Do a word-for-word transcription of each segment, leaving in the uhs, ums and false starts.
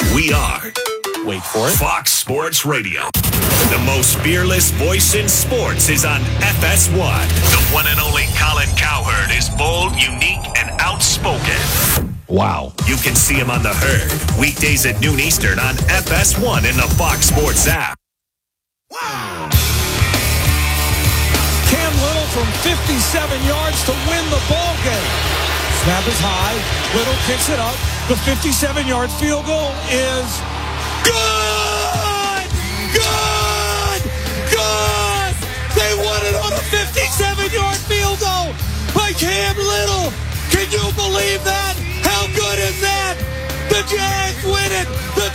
We are, wait for it, Fox Sports Radio. The most fearless voice in sports is on F S one. The one and only Colin Cowherd is bold, unique, and outspoken. Wow. You can see him on The Herd, weekdays at noon Eastern on F S one in the Fox Sports app. Wow. Cam Little from fifty-seven yards to win the ball game. Snap is high. Little kicks it up. The fifty-seven-yard field goal is good! Good! Good! They won it on a fifty-seven-yard field goal by Cam Little. Can you believe that? How good is that? The Jags win it! The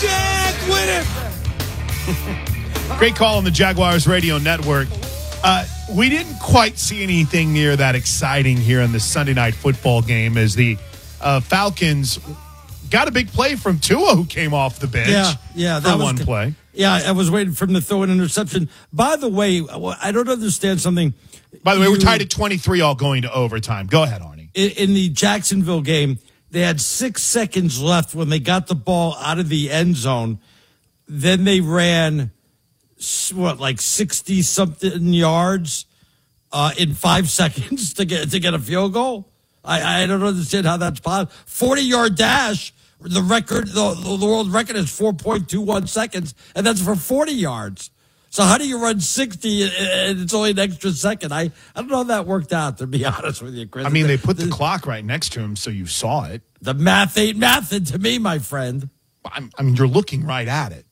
Jags win it! Great call on the Jaguars Radio Network. Uh, we didn't quite see anything near that exciting here in the Sunday Night Football game as the uh, Falcons got a big play from Tua, who came off the bench. Yeah, yeah, that for was one good. play. Yeah, I was waiting for him to throw an interception. By the way, I don't understand something. By the way, you, we're tied at twenty-three, all going to overtime. Go ahead, Arnie. In, in the Jacksonville game, they had six seconds left when they got the ball out of the end zone. Then they ran, what, like sixty-something yards uh, in five seconds to get to get a field goal? I, I don't understand how that's possible. forty-yard dash. The record, the, the world record is four point two one seconds, and that's for forty yards. So how do you run sixty and it's only an extra second? I, I don't know how that worked out, to be honest with you, Chris. I mean, they put the, the clock right next to him, so you saw it. The math ain't mathin' to me, my friend. I'm, I mean, you're looking right at it.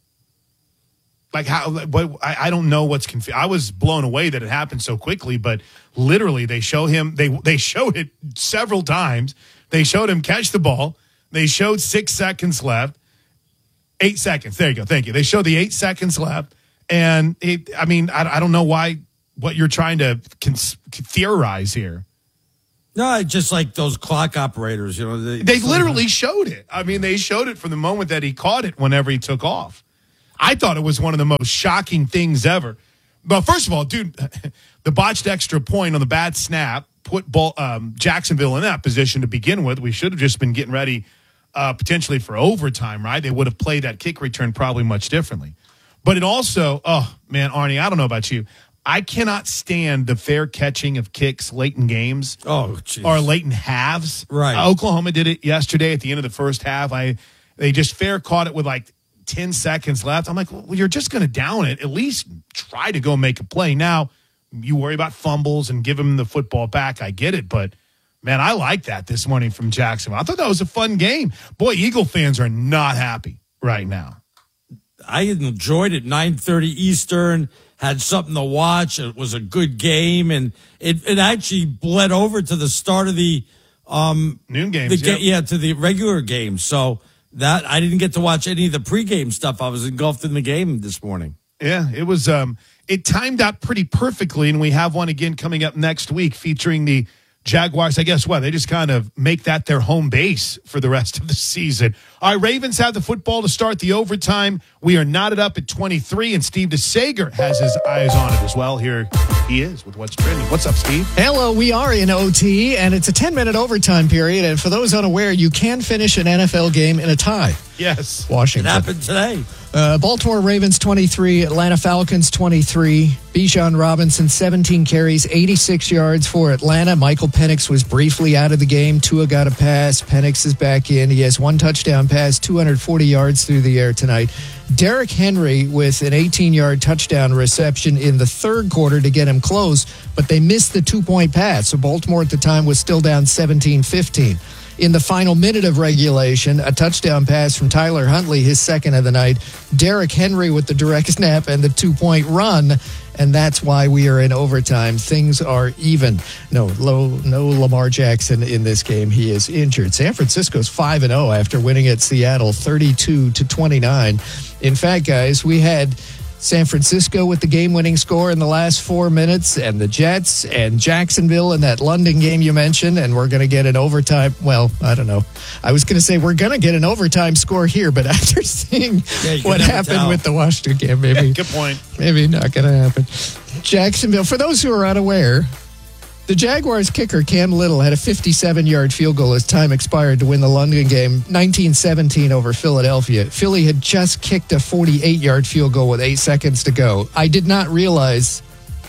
Like how? What? I, I don't know what's confused. I was blown away that it happened so quickly, but literally, they show him. They they showed it several times. They showed him catch the ball. They showed six seconds left. Eight seconds. There you go. Thank you. They showed the eight seconds left, and it, I mean, I, I don't know why. What you're trying to cons- theorize here? No, I just like those clock operators. You know, they, they literally showed it. I mean, they showed it from the moment that he caught it. Whenever he took off. I thought it was one of the most shocking things ever. But first of all, dude, the botched extra point on the bad snap put ball, um, Jacksonville in that position to begin with. We should have just been getting ready uh, potentially for overtime, right? They would have played that kick return probably much differently. But it also, oh, man, Arnie, I don't know about you. I cannot stand the fair catching of kicks late in games. Oh, geez. Or late in halves. Right. Uh, Oklahoma did it yesterday at the end of the first half. I They just fair caught it with like ten seconds left. I'm like, well, you're just going to down it. At least try to go make a play. Now, you worry about fumbles and give him the football back. I get it. But, man, I like that this morning from Jacksonville. I thought that was a fun game. Boy, Eagle fans are not happy right now. I enjoyed it. nine thirty Eastern, had something to watch. It was a good game. And it, it actually bled over to the start of the um, noon games. The, yep. Yeah, to the regular game. So, That I didn't get to watch any of the pregame stuff. I was engulfed in the game this morning. Yeah, it was. Um, it timed out pretty perfectly, and we have one again coming up next week featuring the Jaguars. I guess what they just kind of make that their home base for the rest of the season. Our Ravens have the football to start the overtime. We are knotted up at twenty-three, and Steve DeSager has his eyes on it as well. Here he is with what's trending. What's up, Steve? Hello, we are in O T, and it's a ten-minute overtime period. And for those unaware, you can finish an N F L game in a tie. Yes. Washington. It happened today. Uh, Baltimore Ravens twenty-three, Atlanta Falcons twenty-three. Bijan Robinson, seventeen carries, eighty-six yards for Atlanta. Michael Penix was briefly out of the game. Tua got a pass. Penix is back in. He has one touchdown pass, two hundred forty yards through the air tonight. Derrick Henry with an eighteen-yard touchdown reception in the third quarter to get him close, but they missed the two-point pass. So Baltimore at the time was still down seventeen fifteen. In the final minute of regulation, a touchdown pass from Tyler Huntley, his second of the night. Derrick Henry with the direct snap and the two-point run, and that's why we are in overtime. Things are even. No, low, no Lamar Jackson in this game. He is injured. San Francisco's five and oh after winning at Seattle thirty-two to twenty-nine. In fact, guys, we had San Francisco with the game-winning score in the last four minutes, and the Jets and Jacksonville in that London game you mentioned, and we're going to get an overtime. Well, I don't know. I was going to say we're going to get an overtime score here, but after seeing yeah, what happened tell. with the Washington game, maybe yeah, good point. Maybe not going to happen. Jacksonville, for those who are unaware, The Jaguars kicker, Cam Little, had a fifty-seven-yard field goal as time expired to win the London game, nineteen seventeen over Philadelphia. Philly had just kicked a forty-eight-yard field goal with eight seconds to go. I did not realize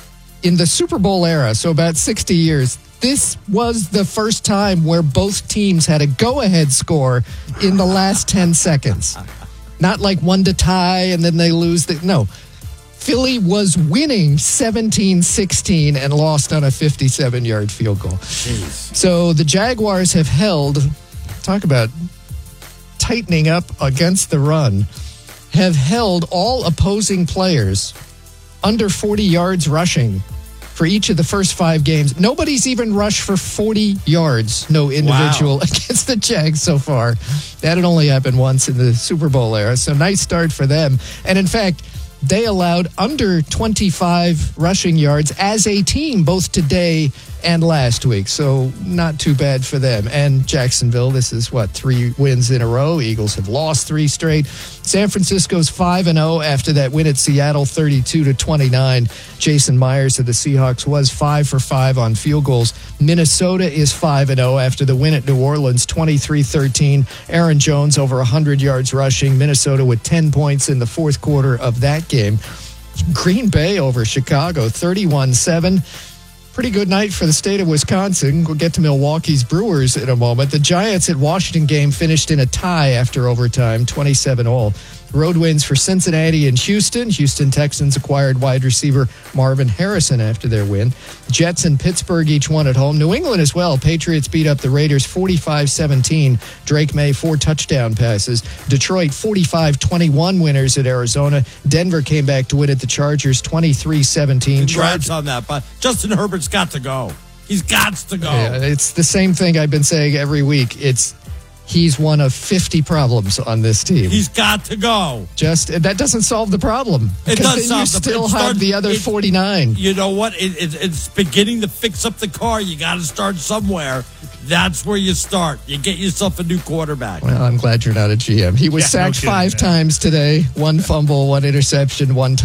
in the Super Bowl era, so about sixty years, this was the first time where both teams had a go-ahead score in the last ten seconds. Not like one to tie and then they lose. The, no. Philly was winning seventeen sixteen and lost on a fifty-seven-yard field goal. Jeez. So the Jaguars have held, talk about tightening up against the run, have held all opposing players under forty yards rushing for each of the first five games. Nobody's even rushed for forty yards, no individual, wow, against the Jags so far. That had only happened once in the Super Bowl era. So nice start for them. And in fact, they allowed under twenty-five rushing yards as a team, both today and last week. So not too bad for them. And Jacksonville, this is what, three wins in a row. Eagles have lost three straight. San Francisco's five and oh after that win at Seattle, thirty-two to twenty-nine. Jason Myers of the Seahawks was five for five on field goals. Minnesota is five and oh after the win at New Orleans, twenty-three thirteen. Aaron Jones over one hundred yards rushing. Minnesota with ten points in the fourth quarter of that game. Green Bay over Chicago, thirty-one seven. Pretty good night for the state of Wisconsin. We'll get to Milwaukee's Brewers in a moment. The Giants at Washington game finished in a tie after overtime, twenty-seven all. Road wins for Cincinnati and Houston. Houston Texans acquired wide receiver Marvin Harrison after their win. Jets and Pittsburgh each won at home. New England as well. Patriots beat up the Raiders forty-five seventeen. Drake May, four touchdown passes. Detroit forty-five twenty-one winners at Arizona. Denver came back to win at the Chargers twenty-three seventeen. Congrats on that, but Justin Herbert's got to go. He's got to go. Yeah, it's the same thing I've been saying every week. It's He's one of fifty problems on this team. He's got to go. Just that doesn't solve the problem. It does then solve you the still it have starts, the other it, forty-nine. You know what? It, it, it's beginning to fix up the car. You got to start somewhere. That's where you start. You get yourself a new quarterback. Well, I'm glad you're not a G M. He was yeah, sacked no kidding, five man. times today. One fumble, one interception, one touchdown.